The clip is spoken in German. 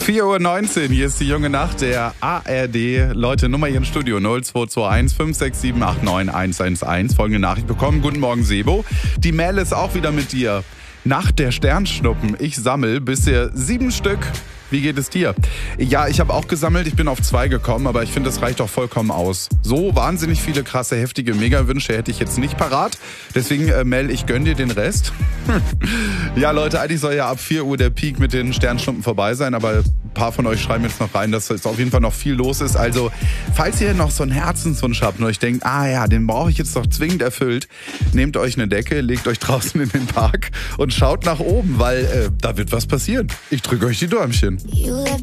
4:19 Uhr, hier ist die junge Nacht der ARD. Leute, Nummer hier im Studio 0221 567 89 111. Folgende Nachricht bekommen. Guten Morgen, Sebo. Die Mel ist auch wieder mit dir. Nacht der Sternschnuppen. Ich sammel bisher 7 Stück. Wie geht es dir? Ja, ich habe auch gesammelt. Ich bin auf 2 gekommen, aber ich finde, das reicht auch vollkommen aus. So wahnsinnig viele krasse, heftige Mega-Wünsche hätte ich jetzt nicht parat. Deswegen, Mel, ich gönn dir den Rest. Ja, Leute, eigentlich soll ja ab 4 Uhr der Peak mit den Sternschnuppen vorbei sein, aber ein paar von euch schreiben jetzt noch rein, dass jetzt auf jeden Fall noch viel los ist. Also, falls ihr noch so einen Herzenswunsch habt und euch denkt, den brauche ich jetzt doch zwingend erfüllt, nehmt euch eine Decke, legt euch draußen in den Park und schaut nach oben, weil da wird was passieren. Ich drücke euch die Däumchen. You left